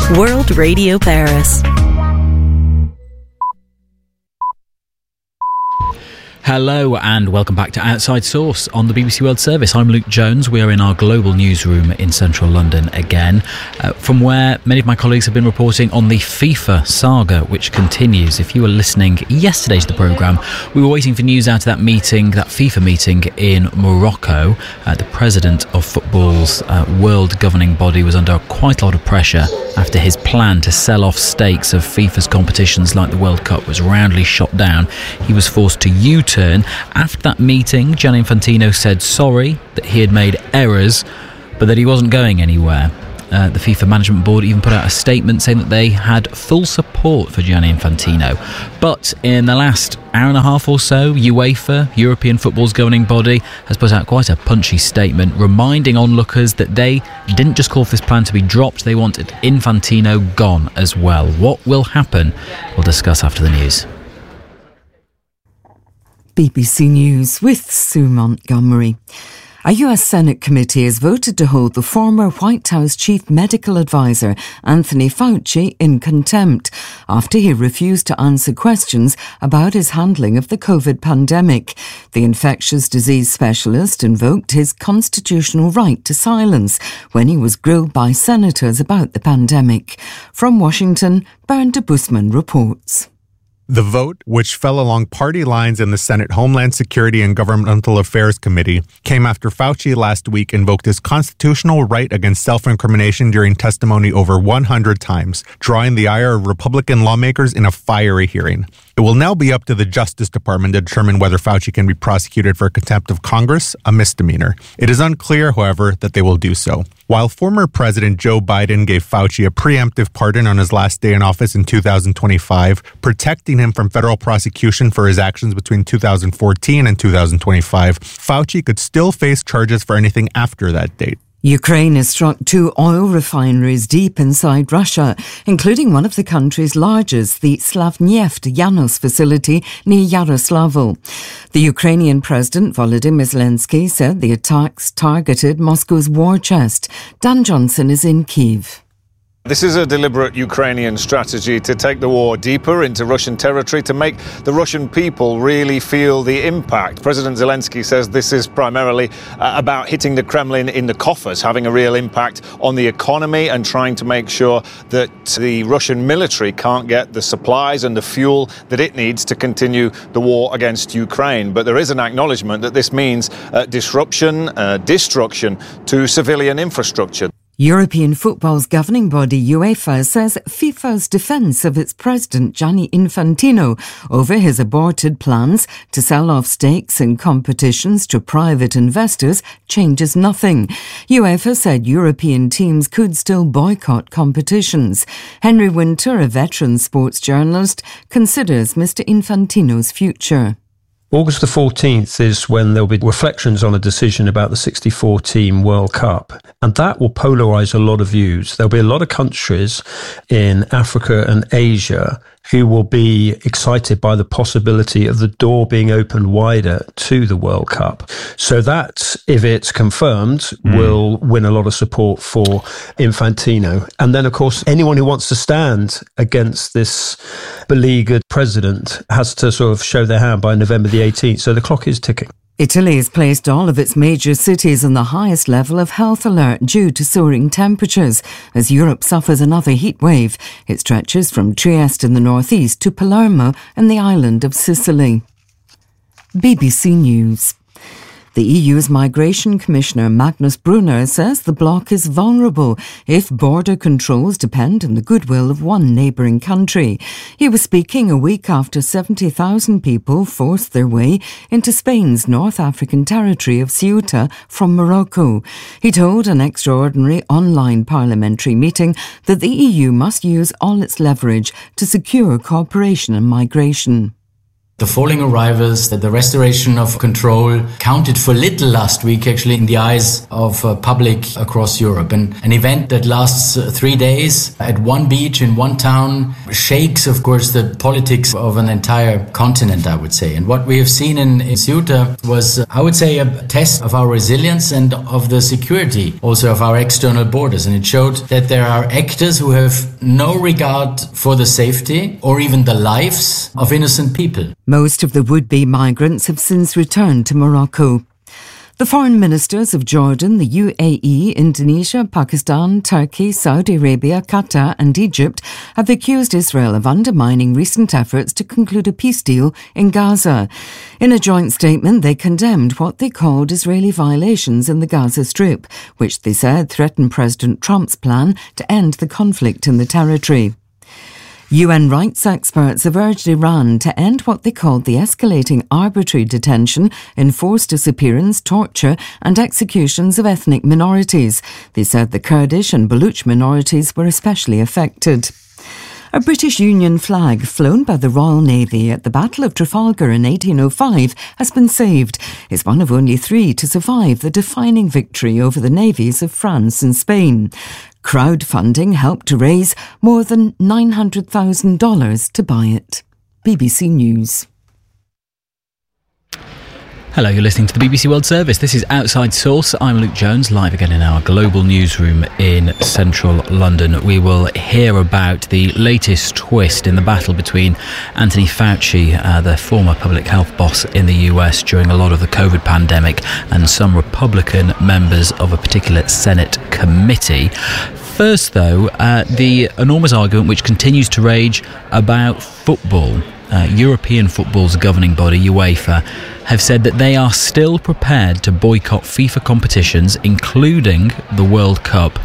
World Radio Paris. Hello and welcome back to Outside Source on the BBC World Service. I'm Luke Jones. We are in our global newsroom in central London again, from where many of my colleagues have been reporting on the FIFA saga, which continues. If you were listening yesterday to the programme, we were waiting for news out of that meeting, that FIFA meeting in Morocco. The president of football's world governing body was under quite a lot of pressure after his plan to sell off stakes of FIFA's competitions like the World Cup was roundly shot down. He was forced to U-turn. After that meeting, Gianni Infantino said sorry, that he had made errors, but that he wasn't going anywhere. The FIFA Management Board even put out a statement saying that they had full support for Gianni Infantino. But in the last hour and a half or so, UEFA, European football's governing body, has put out quite a punchy statement reminding onlookers that they didn't just call for this plan to be dropped, they wanted Infantino gone as well. What will happen? We'll discuss after the news. BBC News with Sue Montgomery. A US Senate committee has voted to hold the former White House chief medical advisor Anthony Fauci in contempt after he refused to answer questions about his handling of the COVID pandemic. The infectious disease specialist invoked his constitutional right to silence when he was grilled by senators about the pandemic. From Washington, Bernd de Busman reports. The vote, which fell along party lines in the Senate Homeland Security and Governmental Affairs Committee, came after Fauci last week invoked his constitutional right against self-incrimination during testimony over 100 times, drawing the ire of Republican lawmakers in a fiery hearing. It will now be up to the Justice Department to determine whether Fauci can be prosecuted for contempt of Congress, a misdemeanor. It is unclear, however, that they will do so. While former President Joe Biden gave Fauci a preemptive pardon on his last day in office in 2025, protecting him from federal prosecution for his actions between 2014 and 2025, Fauci could still face charges for anything after that date. Ukraine has struck 2 oil refineries deep inside Russia, including one of the country's largest, the Slavneft Yanos facility near Yaroslavl. The Ukrainian President Volodymyr Zelensky said the attacks targeted Moscow's war chest. Dan Johnson is in Kyiv. This is a deliberate Ukrainian strategy to take the war deeper into Russian territory, to make the Russian people really feel the impact. President Zelensky says this is primarily about hitting the Kremlin in the coffers, having a real impact on the economy and trying to make sure that the Russian military can't get the supplies and the fuel that it needs to continue the war against Ukraine. But there is an acknowledgement that this means disruption, destruction to civilian infrastructure. European football's governing body UEFA says FIFA's defence of its president Gianni Infantino over his aborted plans to sell off stakes in competitions to private investors changes nothing. UEFA said European teams could still boycott competitions. Henry Winter, a veteran sports journalist, considers Mr. Infantino's future. August the 14th is when there'll be reflections on a decision about the 64-team World Cup, and that will polarise a lot of views. There'll be a lot of countries in Africa and Asia who will be excited by the possibility of the door being opened wider to the World Cup. So that, if it's confirmed, will win a lot of support for Infantino. And then, of course, anyone who wants to stand against this beleaguered president has to sort of show their hand by November the 18th. So the clock is ticking. Italy has placed all of its major cities on the highest level of health alert due to soaring temperatures as Europe suffers another heat wave. It stretches from Trieste in the northeast to Palermo and the island of Sicily. BBC News. The EU's Migration Commissioner Magnus Brunner says the bloc is vulnerable if border controls depend on the goodwill of one neighbouring country. He was speaking a week after 70,000 people forced their way into Spain's North African territory of Ceuta from Morocco. He told an extraordinary online parliamentary meeting that the EU must use all its leverage to secure cooperation and migration. The falling arrivals, the restoration of control counted for little last week, actually, in the eyes of public across Europe. And an event that lasts 3 days at one beach in one town shakes, of course, the politics of an entire continent, I would say. And what we have seen in Ceuta was, I would say, a test of our resilience and of the security also of our external borders. And it showed that there are actors who have no regard for the safety or even the lives of innocent people. Most of the would-be migrants have since returned to Morocco. The foreign ministers of Jordan, the UAE, Indonesia, Pakistan, Turkey, Saudi Arabia, Qatar and Egypt have accused Israel of undermining recent efforts to conclude a peace deal in Gaza. In a joint statement, they condemned what they called Israeli violations in the Gaza Strip, which they said threatened President Trump's plan to end the conflict in the territory. UN rights experts have urged Iran to end what they called the escalating arbitrary detention, enforced disappearance, torture and executions of ethnic minorities. They said the Kurdish and Baluch minorities were especially affected. A British Union flag flown by the Royal Navy at the Battle of Trafalgar in 1805 has been saved. It's one of only 3 to survive the defining victory over the navies of France and Spain. Crowdfunding helped to raise more than $900,000 to buy it. BBC News. Hello, you're listening to the BBC World Service. This is Outside Source. I'm Luke Jones, live again in our global newsroom in central London. We will hear about the latest twist in the battle between Anthony Fauci, the former public health boss in the US during a lot of the COVID pandemic, and some Republican members of a particular Senate committee. First, though, the enormous argument which continues to rage about football. European football's governing body, UEFA, have said that they are still prepared to boycott FIFA competitions, including the World Cup,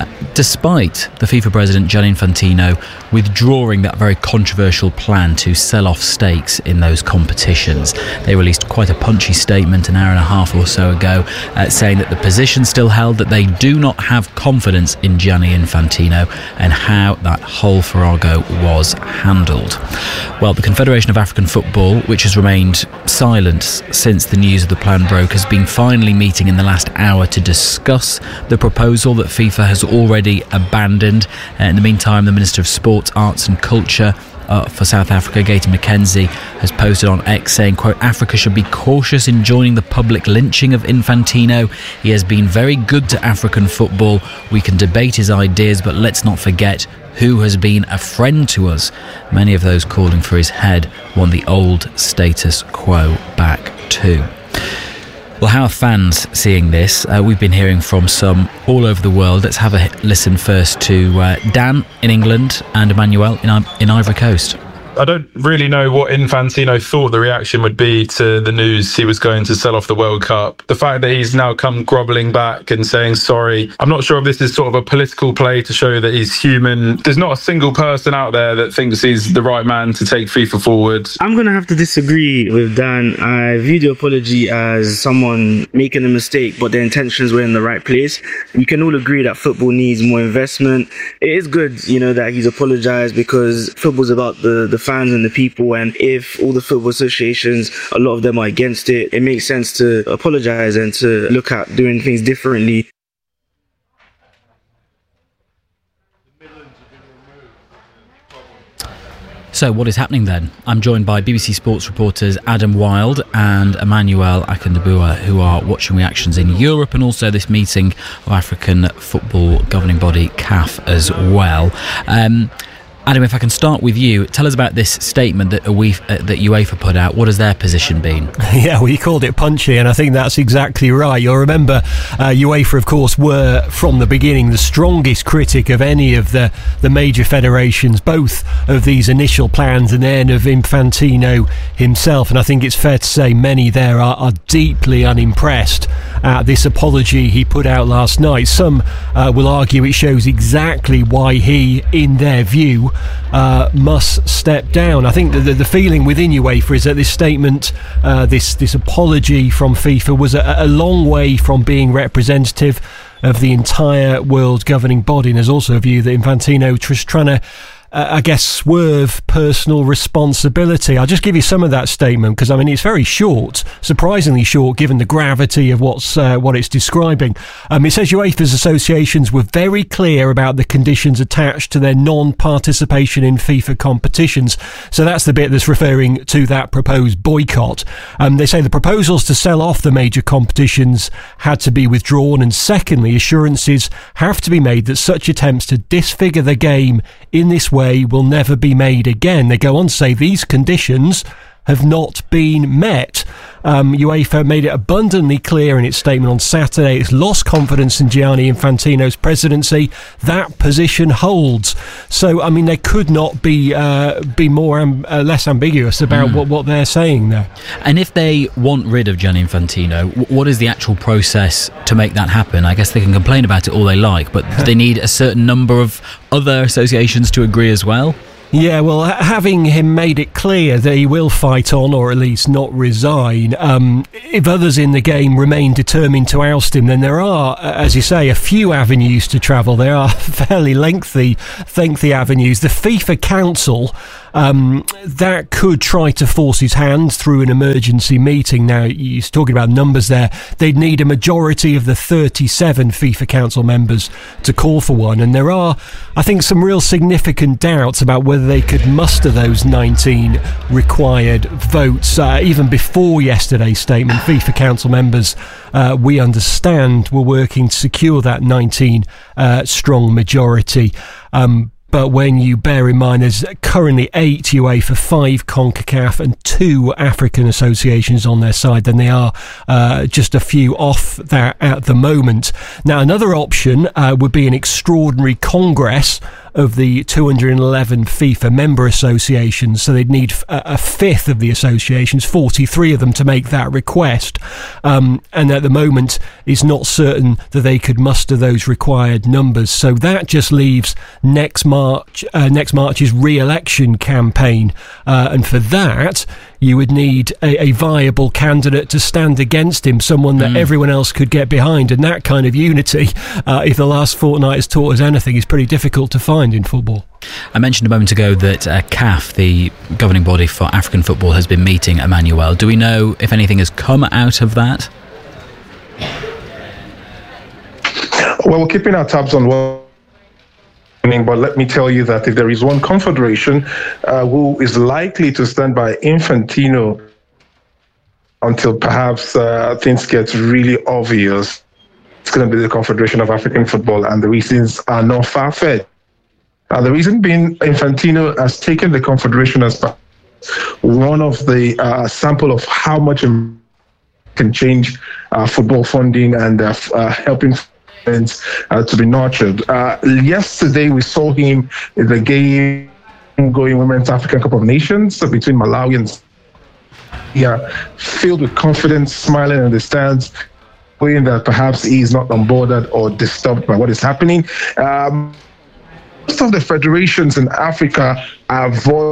despite the FIFA president Gianni Infantino withdrawing that very controversial plan to sell off stakes in those competitions. They released quite a punchy statement an hour and a half or so ago, saying that the position still held that they do not have confidence in Gianni Infantino and how that whole farrago was handled. Well, the Confederation of African Football, which has remained silent since the news of the plan broke, has been finally meeting in the last hour to discuss the proposal that FIFA has already abandoned. In the meantime, the Minister of Sport, Arts and Culture for South Africa, Gayton McKenzie, has posted on X saying, quote, Africa should be cautious in joining the public lynching of Infantino. He has been very good to African football. We can debate his ideas, but let's not forget who has been a friend to us. Many of those calling for his head want the old status quo back too. Well, how are fans seeing this? We've been hearing from some all over the world. Let's have a listen first to Dan in England and Emmanuel in Ivory Coast. I don't really know what Infantino thought the reaction would be to the news he was going to sell off the World Cup. The fact that he's now come grovelling back and saying sorry, I'm not sure if this is sort of a political play to show that he's human. There's not a single person out there that thinks he's the right man to take FIFA forward. I'm going to have to disagree with Dan. I view the apology as someone making a mistake, but their intentions were in the right place. We can all agree that football needs more investment. It is good, that he's apologised, because football's about the fans and the people, and if all the football associations, a lot of them are against it, it makes sense to apologise and to look at doing things differently. So what is happening then? I'm joined by BBC Sports reporters Adam Wilde and Emmanuel Akindabua, who are watching reactions in Europe and also this meeting of African football governing body CAF as well. Adam, if I can start with you, tell us about this statement that UEFA put out. What has their position been? Yeah, well, you called it punchy, and I think that's exactly right. You'll remember UEFA, of course, were from the beginning the strongest critic of any of the major federations, both of these initial plans and then of Infantino himself. And I think it's fair to say many there are deeply unimpressed at this apology he put out last night. Some will argue it shows exactly why he, in their view, must step down. I think the feeling within UEFA is that this statement, this apology from FIFA was a long way from being representative of the entire world governing body, and there's also a view that Infantino is trying to I guess, swerve personal responsibility. I'll just give you some of that statement because, I mean, it's very short, surprisingly short given the gravity of what it's describing. It says UEFA's associations were very clear about the conditions attached to their non-participation in FIFA competitions. So that's the bit that's referring to that proposed boycott. They say the proposals to sell off the major competitions had to be withdrawn, and secondly, assurances have to be made that such attempts to disfigure the game in this way will never be made again. They go on to say these conditions have not been met. UEFA made it abundantly clear in its statement on Saturday it's lost confidence in Gianni Infantino's presidency. That position holds. So, I mean, they could not be more less ambiguous about what they're saying there. And if they want rid of Gianni Infantino, what is the actual process to make that happen? I guess they can complain about it all they like, but they need a certain number of other associations to agree as well? Yeah, well, having him made it clear that he will fight on, or at least not resign, if others in the game remain determined to oust him, then there are, as you say, a few avenues to travel. There are fairly lengthy avenues. The FIFA Council, that could try to force his hand through an emergency meeting. Now, he's talking about numbers there. They'd need a majority of the 37 FIFA Council members to call for one. And there are, I think, some real significant doubts about whether they could muster those 19 required votes. Even before yesterday's statement, FIFA Council members, we understand, were working to secure that 19 strong majority. But when you bear in mind there's currently 8 UEFA, 5 CONCACAF and 2 African associations on their side, then they are just a few off that at the moment. Now, another option would be an extraordinary congress of the 211 FIFA member associations. So they'd need a fifth of the associations, 43 of them, to make that request. And at the moment, it's not certain that they could muster those required numbers. So that just leaves next March's re-election campaign. And for that, you would need a viable candidate to stand against him, someone that everyone else could get behind. And that kind of unity, if the last fortnight has taught us anything, is pretty difficult to find in football. I mentioned a moment ago that CAF, the governing body for African football, has been meeting Emmanuel. Do we know if anything has come out of that? Well, we're keeping our tabs on what. But let me tell you that if there is one confederation who is likely to stand by Infantino until perhaps things get really obvious, it's going to be the Confederation of African Football, and the reasons are not far-fetched. The reason being, Infantino has taken the Confederation as one of the sample of how much can change football funding and helping to be nurtured. Yesterday, we saw him in the game going Women's African Cup of Nations between Malawi and filled with confidence, smiling in the stands, knowing that perhaps he is not unbothered or disturbed by what is happening. Most of the federations in Africa are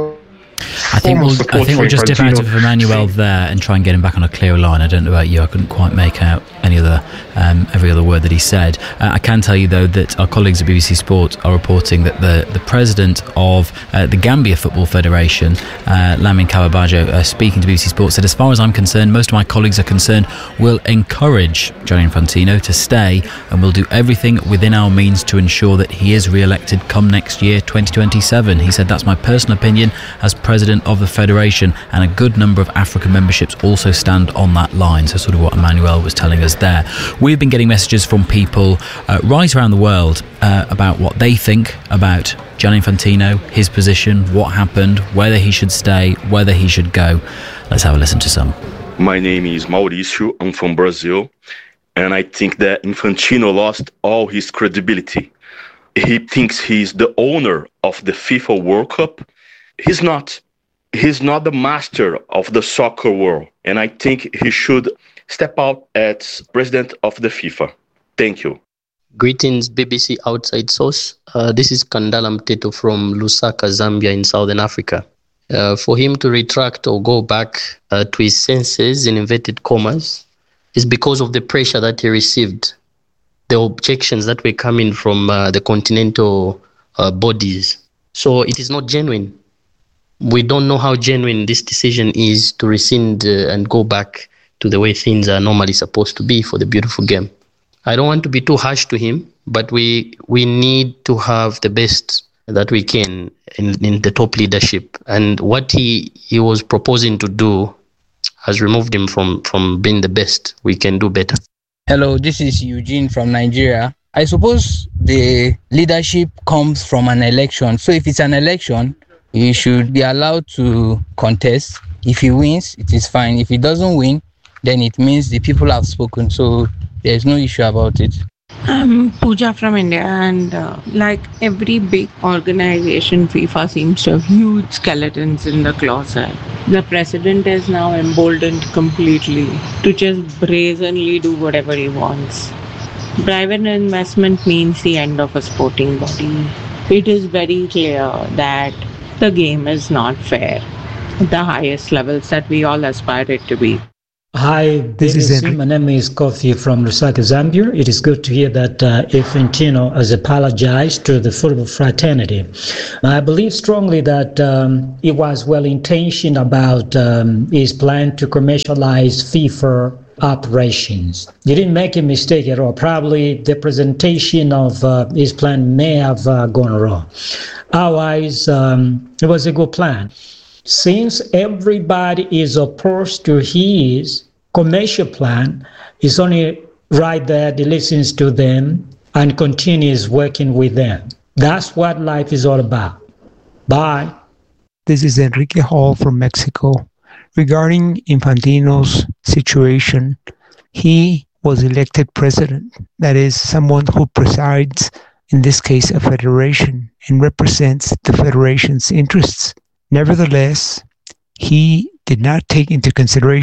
I think we'll just dip out of Emmanuel there and try and get him back on a clearer line. I don't know about you, I couldn't quite make out every other word that he said. I can tell you, though, that our colleagues at BBC Sport are reporting that the president of the Gambia Football Federation, Lamin Kawabajo, speaking to BBC Sport, said, as far as I'm concerned, most of my colleagues are concerned, we'll encourage Gianni Infantino to stay, and we'll do everything within our means to ensure that he is re-elected come next year, 2027. He said, that's my personal opinion as president of the federation, and a good number of African memberships also stand on that line. So sort of what Emmanuel was telling us there. We've been getting messages from people right around the world about what they think about Gianni Infantino, his position, what happened, whether he should stay, whether he should go. Let's have a listen to some. My name is Mauricio. I'm from Brazil, and I think that Infantino lost all his credibility. He thinks he's the owner of the FIFA World Cup. He's not. He's not the master of the soccer world. And I think he should step out as president of the FIFA. Thank you. Greetings, BBC Outside Source. This is Kandala Mteto from Lusaka, Zambia in Southern Africa. For him to retract or go back to his senses, in inverted commas, is because of the pressure that he received, the objections that were coming from the continental bodies. So it is not genuine. We don't know how genuine this decision is to rescind and go back to the way things are normally supposed to be for the beautiful game. I don't want to be too harsh to him, but we need to have the best that we can in the top leadership. And what he was proposing to do has removed him from being the best. We can do better. Hello, this is Eugene from Nigeria. I suppose the leadership comes from an election. So if it's an election, he should be allowed to contest. If he wins, it is fine. If he doesn't win, then it means the people have spoken. So there's no issue about it. I'm Pooja from India, and like every big organization, FIFA seems to have huge skeletons in the closet. The president is now emboldened completely to just brazenly do whatever he wants. Private investment means the end of a sporting body. It is very clear that the game is not fair at the highest levels that we all aspire it to be. Hi, this is my name is Kofi from Lusaka, Zambia. It is good to hear that Infantino has apologized to the football fraternity. I believe strongly that he was well-intentioned about his plan to commercialize FIFA operations. He didn't make a mistake at all. Probably the presentation of his plan may have gone wrong. Otherwise, it was a good plan. Since everybody is opposed to his commercial plan, it's only right that he listens to them and continues working with them. That's what life is all about. Bye. This is Enrique Hall from Mexico. Regarding Infantino's situation, he was elected president. That is, someone who presides, in this case, a federation, and represents the federation's interests. Nevertheless, he did not take into consideration